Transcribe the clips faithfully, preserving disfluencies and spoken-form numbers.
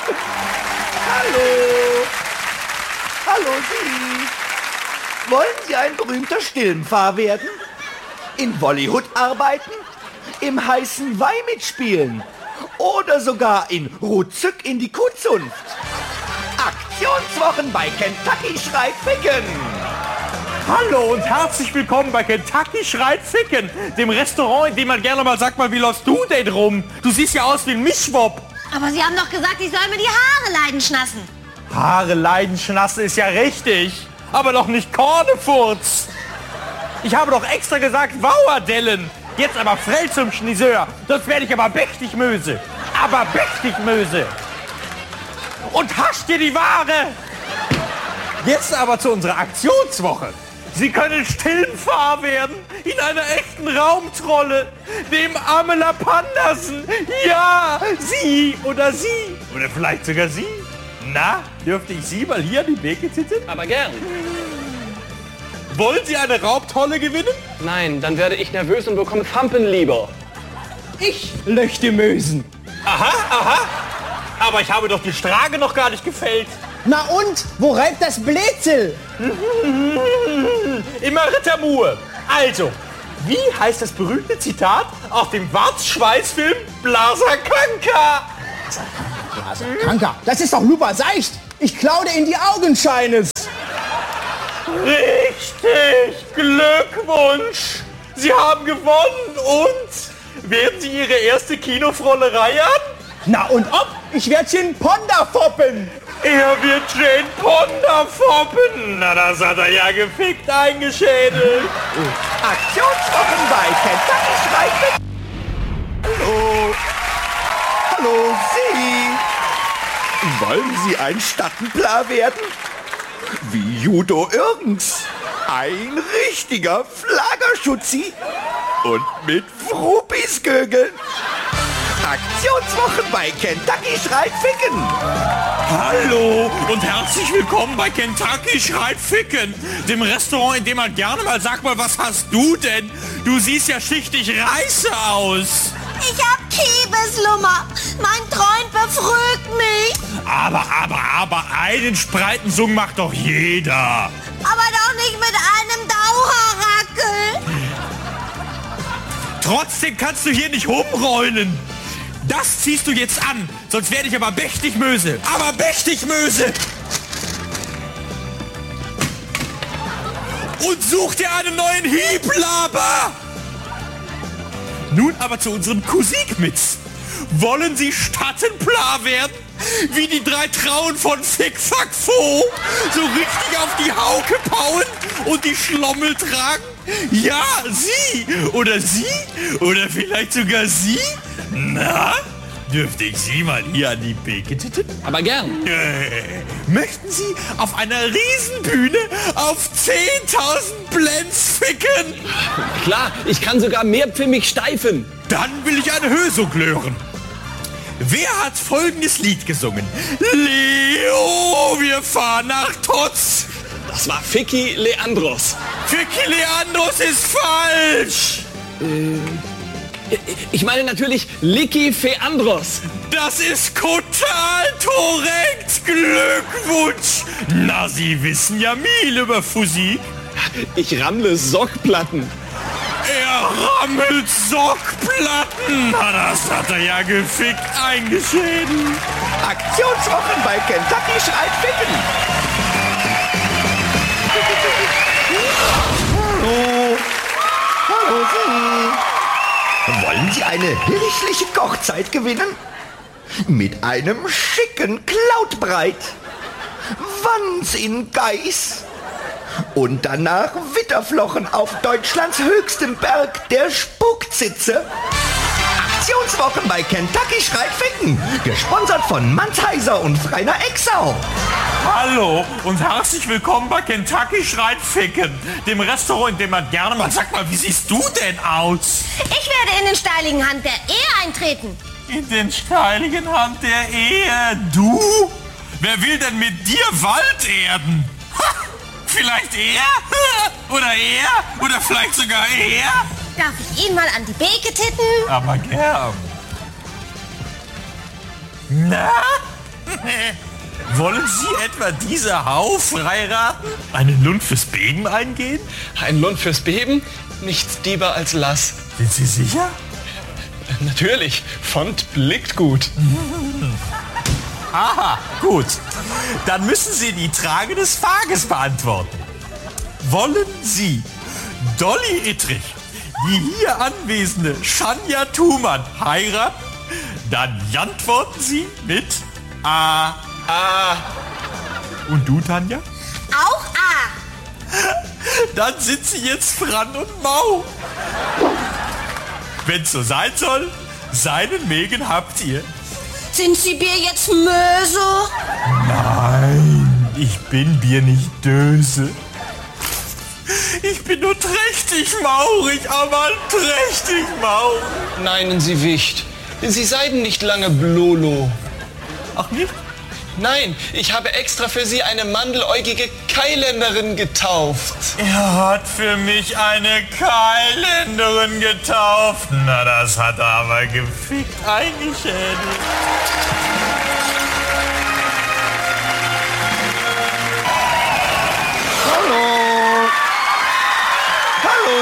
Hallo. Hallo Sie. Wollen Sie ein berühmter Stillenpfarr werden? In Wollyhood arbeiten? Im heißen Weih mitspielen? Oder sogar in Rutzück in die Kuhzunft? Aktionswochen bei Kentucky Schreit Ficken. Hallo und herzlich willkommen bei Kentucky Schreit Ficken, dem Restaurant, in dem man gerne mal sagt, mal, wie läufst du denn rum? Du siehst ja aus wie ein Mischwob. Aber Sie haben doch gesagt, ich soll mir die Haare leidenschnassen. Haare leidenschnassen ist ja richtig, aber doch nicht Kornefurz. Ich habe doch extra gesagt Wauerdellen. Jetzt aber frell zum Schniseur, sonst werde ich aber mächtig Möse. Aber mächtig Möse. Und hasch dir die Ware. Jetzt aber zu unserer Aktionswoche. Sie können Stillenpfarr werden in einer echten Raumtrolle, dem Amela Pandersen. Ja, Sie oder Sie. Oder vielleicht sogar Sie. Na, dürfte ich Sie mal hier an die Beke sitzen? Aber gern. Wollen Sie eine Raubtrolle gewinnen? Nein, dann werde ich nervös und bekomme Fampen lieber. Ich löchte Mösen. Aha, aha. Aber ich habe doch die Strage noch gar nicht gefällt. Na und? Wo reibt das Bläzel? Immer Rittermue. Also, wie heißt das berühmte Zitat aus dem Warzschweißfilm Blaser Kanka? Blaser Kanka? Das ist doch Lupa Seicht. Ich klaue dir in die Augenscheines. Richtig. Glückwunsch. Sie haben gewonnen und werden Sie Ihre erste Kinofrollerei an? Na und ob? Ich werde Jane Ponda foppen. Er wird Jane Ponda foppen. Na, das hat er ja gefickt eingeschädelt. Aktionswochen bei Kentucky Schreit Ficken. Hallo. Hallo, Sie. Wollen Sie ein Stadtplar werden? Wie Judo Irgens. Ein richtiger Flaggerschutzi. Und mit Fruppisgögeln. Aktionswochen bei Kentucky Schreit Ficken. Hallo und herzlich willkommen bei Kentucky Schreit Ficken, dem Restaurant, in dem man gerne mal sagt, mal, was hast du denn? Du siehst ja schichtig reiße aus. Ich hab Kiebeslummer. Mein Freund befrügt mich. Aber, aber, aber, einen Spreitensung macht doch jeder. Aber doch nicht mit einem Dauerrackel. Trotzdem kannst du hier nicht rumrollen. Das ziehst du jetzt an, sonst werde ich aber mächtig Möse. Aber mächtig Möse! Und such dir einen neuen Hieblaber! Nun aber zu unserem Kusikmitz. Wollen Sie Stadtenplar werden? Wie die drei Trauen von Fick-Fack-Fo? So richtig auf die Hauke pauen und die Schlommel tragen? Ja, Sie! Oder Sie? Oder vielleicht sogar Sie? Na, dürfte ich Sie mal hier an die Beke titten? Aber gern. Äh, möchten Sie auf einer Riesenbühne auf zehntausend Blends ficken? Klar, ich kann sogar mehrpfimmig steifen. Dann will ich eine Hösung hören. Wer hat folgendes Lied gesungen? Leo, wir fahren nach Totz. Das war Ficky Leandros. Ficky Leandros ist falsch. Ich meine natürlich Licky Feandros. Das ist total korrekt. Glückwunsch. Na, Sie wissen ja viel über Physik. Ich rammle Sockplatten. Er rammelt Sockplatten. Na, das hat er ja gefickt eingeschädelt. Aktionswochen bei Kentucky Schreit Ficken. Hallo. Hallo, Sie. Wollen Sie eine lichtliche Kochzeit gewinnen? Mit einem schicken Cloudbreit. Wans in Geiß. Und danach Witterflochen auf Deutschlands höchstem Berg, der Spuckzitze. Aktionswochen bei Kentucky Schreit Ficken. Gesponsert von Mannsheiser und Freiner Exau. Hallo und herzlich willkommen bei Kentucky Schreit Ficken, dem Restaurant, in dem man gerne mal sagt, mal, wie siehst du denn aus? Ich werde in den steiligen Hand der Ehe eintreten. In den steiligen Hand der Ehe? Du? Wer will denn mit dir Wald erden? Ha, vielleicht er? Oder er? Oder vielleicht sogar er? Darf ich ihn mal an die Beke titten? Aber gern. Na? Wollen Sie etwa diese Hauf heiraten? Einen Lund fürs Beben eingehen? Ein Lund fürs Beben? Nichts lieber als Lass. Sind Sie sicher? Natürlich, Font blickt gut. Aha, gut. Dann müssen Sie die Frage des Tages beantworten. Wollen Sie Dolly Ittrich, die hier anwesende Shania Thumann, heiraten? Dann antworten Sie mit A. Ah, Und du, Tanja? Auch A. Dann sind Sie jetzt Fran und Mau. Wenn's so sein soll, seinen Mägen habt ihr. Sind Sie Bier jetzt Möse? Nein, ich bin Bier nicht döse. Ich bin nur trächtig maurig, aber trächtig maurig. nein, Sie Wicht. Sie seiden nicht lange Blolo. Ach nicht? Nein, ich habe extra für Sie eine mandeläugige Kailänderin getauft. Er hat für mich eine Kailänderin getauft. Na, das hat er aber gefickt eingeschädelt. Hallo! Hallo,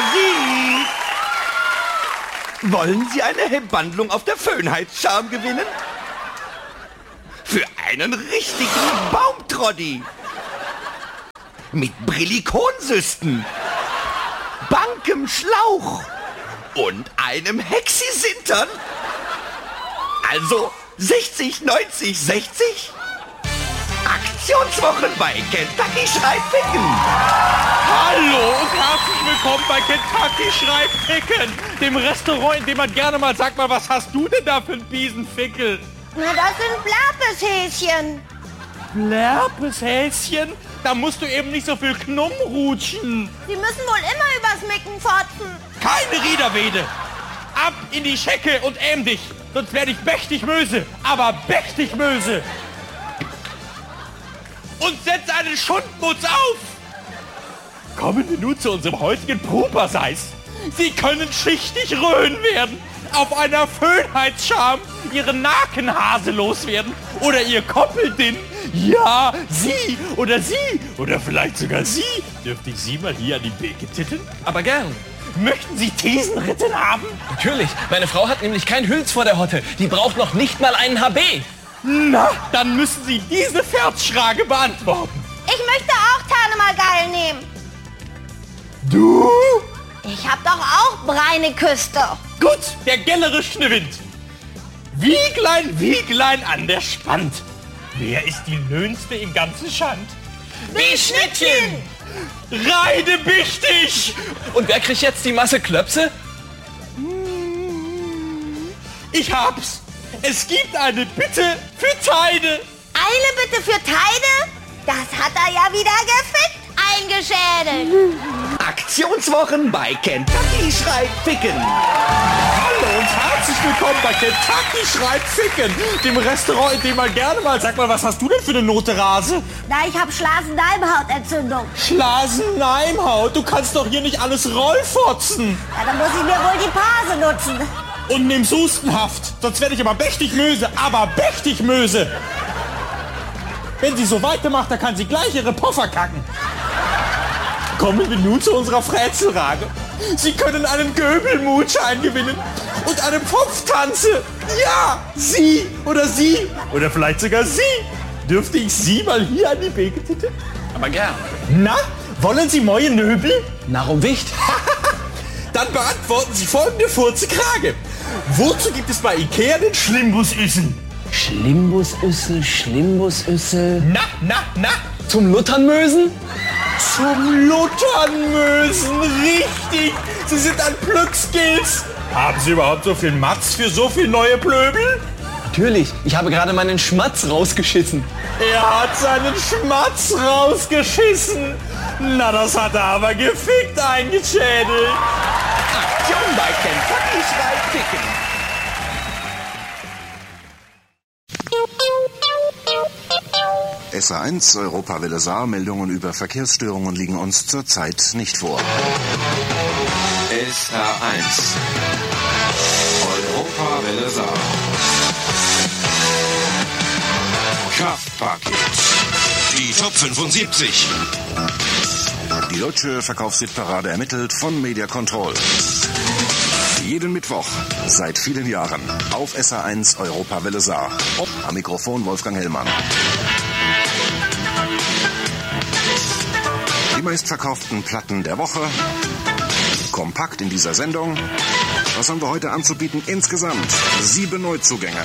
Sie! Wollen Sie eine Hebandlung auf der Schönheitscharme gewinnen? Für einen richtigen Baumtroddy! Mit Brillikonsüsten, bankem Schlauch und einem Hexisintern? Also sechzig, neunzig, sechzig? Aktionswochen bei Kentucky Schreit Ficken! Hallo und herzlich willkommen bei Kentucky Schreit Ficken, dem Restaurant, in dem man gerne mal sagt, mal, was hast du denn da für einen Biesenfickel? Na, das sind Blapeshäschen. Blärpeshäschen? Da musst du eben nicht so viel Knumm rutschen. Sie müssen wohl immer übers Micken fotzen. Keine Riederwede. Ab in die Schecke und ähm dich, sonst werde ich mächtig böse, aber mächtig böse. Und setz einen Schundmutz auf. Kommen wir nun zu unserem heutigen Puperseis. Sie können schichtig röhen werden, auf einer Schönheitsscham ihren Nakenhase loswerden oder ihr Koppeldinn. Ja, Sie oder Sie oder vielleicht sogar Sie. Dürfte ich Sie mal hier an die Beke titten? Aber gern. Möchten Sie Thesenritten haben? Natürlich, meine Frau hat nämlich kein Hülz vor der Hotte. Die braucht noch nicht mal einen H B. Na, dann müssen Sie diese Pferdschrage beantworten. Ich möchte auch Tane mal geil nehmen. Du? Ich hab doch auch breine Küste. Gut, der gellerischne Wind. Wieglein, Wieglein an der Spand. Wer ist die Löhnste im ganzen Schand? Wie Schnittchen. Reide bichtig! Und wer kriegt jetzt die Masse Klöpse? Ich hab's. Es gibt eine Bitte für Teide. Eine Bitte für Teide? Das hat er ja wieder gefickt eingeschädelt. Aktionswochen bei Kentucky Schreit Ficken! Hallo und herzlich willkommen bei Kentucky Schreit Ficken, dem Restaurant, in dem man gerne mal... Sag mal, was hast du denn für eine Note Rase? Na, ich hab Schlasenleimhautentzündung. Schlasenleimhaut, du kannst doch hier nicht alles rollfotzen. Ja, dann muss ich mir wohl die Pase nutzen. Und nimm's Hustenhaft, sonst werde ich aber mächtig Möse, aber mächtig Möse. Wenn sie so weitermacht, dann kann sie gleich ihre Poffer kacken. Kommen wir nun zu unserer Frätzelrage. Sie können einen Göbelmutschein gewinnen und eine Pfropftanze. Ja, Sie oder Sie oder vielleicht sogar Sie. Dürfte ich Sie mal hier an die Beke titten? Aber gern. Na, wollen Sie neue Nöbel? Narum Wicht? Dann beantworten Sie folgende Furze-Krage. Wozu gibt es bei Ikea den Schlimbusüssel? Schlimbusüssel, Schlimbusüssel. Na, na, na, Zum Luthernmösen? zum Luthernmösen, richtig. Sie sind ein Plückskills. Haben Sie überhaupt so viel Matz für so viel neue Plöbel? Natürlich, ich habe gerade meinen Schmatz rausgeschissen. Er hat seinen Schmatz rausgeschissen. Na, das hat er aber gefickt eingeschädelt. Aktion bei Kentucky Schreit Ficken! S A eins, Europawelle Saar, Meldungen über Verkehrsstörungen liegen uns zurzeit nicht vor. S H eins Europawelle Saar. Kraftpaket. Die Top fünfundsiebzig. Die deutsche Verkaufshitparade ermittelt von Media Control. Jeden Mittwoch, seit vielen Jahren, auf S H eins Europawelle Saar. Am Mikrofon Wolfgang Hellmann. Die meistverkauften Platten der Woche. Kompakt in dieser Sendung. Was haben wir heute anzubieten? Insgesamt sieben Neuzugänge.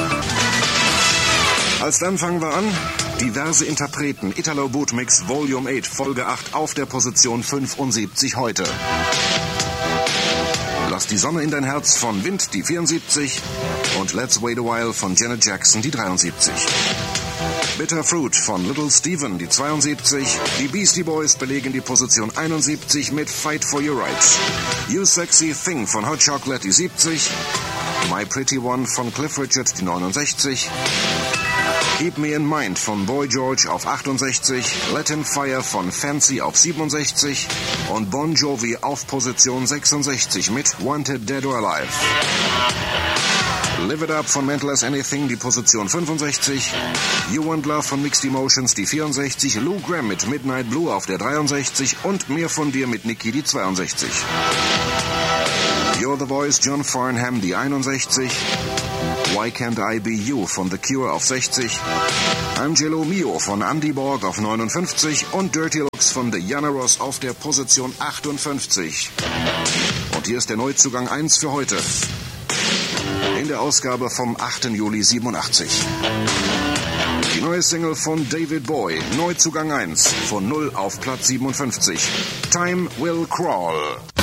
Als dann fangen wir an. Diverse Interpreten. Italo Bootmix Volume acht, Folge acht auf der Position fünfundsiebzig heute. Lass die Sonne in dein Herz von Wind, die vierundsiebzig. Und Let's Wait a While von Janet Jackson, die dreiundsiebzig. Bitter Fruit von Little Steven, die zweiundsiebzig. Die Beastie Boys belegen die Position einundsiebzig mit Fight for Your Rights. You Sexy Thing von Hot Chocolate, die siebzig. My Pretty One von Cliff Richard, die neunundsechzig. Keep Me in Mind von Boy George auf achtundsechzig. Latin Fire von Fancy auf siebenundsechzig. Und Bon Jovi auf Position sechsundsechzig mit Wanted Dead or Alive. Live It Up von Mental as Anything, die Position fünfundsechzig. You Want Love von Mixed Emotions, die vierundsechzig. Lou Gramm mit Midnight Blue auf der dreiundsechzig. Und Mehr von dir mit Nicki, die zweiundsechzig. You're the Voice, John Farnham, die einundsechzig. Why Can't I Be You von The Cure auf sechzig. Angelo Mio von Andy Borg auf neunundfünfzig. Und Dirty Looks von Diana Ross auf der Position achtundfünfzig. Und hier ist der Neuzugang eins für heute. In der Ausgabe vom achten Juli siebenundachtzig. Die neue Single von David Bowie, Neuzugang eins, von null auf Platz siebenundfünfzig. Time Will Crawl.